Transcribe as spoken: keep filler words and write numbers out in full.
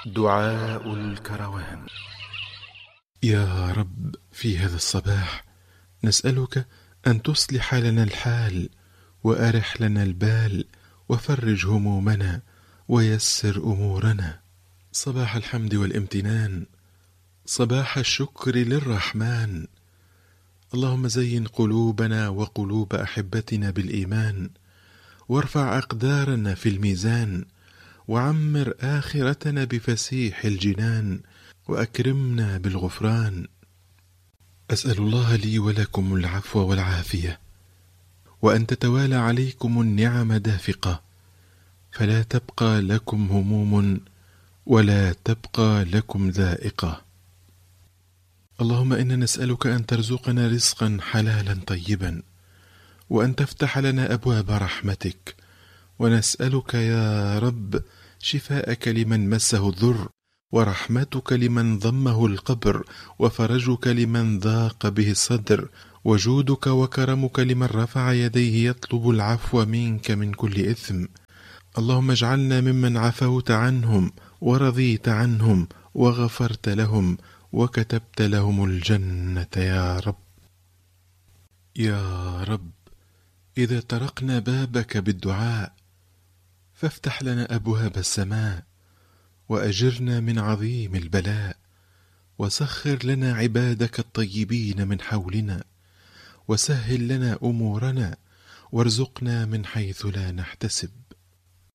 دعاء الكروان. يا رب، في هذا الصباح نسألك أن تصلح لنا الحال وأرح لنا البال وفرج همومنا ويسر أمورنا. صباح الحمد والامتنان، صباح الشكر للرحمن. اللهم زين قلوبنا وقلوب أحبتنا بالإيمان، وارفع أقدارنا في الميزان، وعمر آخرتنا بفسيح الجنان، وأكرمنا بالغفران. أسأل الله لي ولكم العفو والعافية، وأن تتوالى عليكم النعم دافقة، فلا تبقى لكم هموم ولا تبقى لكم ذائقة. اللهم إنا نسألك أن ترزقنا رزقا حلالا طيبا، وأن تفتح لنا أبواب رحمتك، ونسألك يا رب شفاءك لمن مسه الضر، ورحمتك لمن ضمه القبر، وفرجك لمن ضاق به الصدر، وجودك وكرمك لمن رفع يديه يطلب العفو منك من كل إثم. اللهم اجعلنا ممن عفوت عنهم ورضيت عنهم وغفرت لهم وكتبت لهم الجنة يا رب. يا رب، إذا طرقنا بابك بالدعاء فافتح لنا أبواب السماء، وأجرنا من عظيم البلاء، وسخر لنا عبادك الطيبين من حولنا، وسهل لنا أمورنا، وارزقنا من حيث لا نحتسب.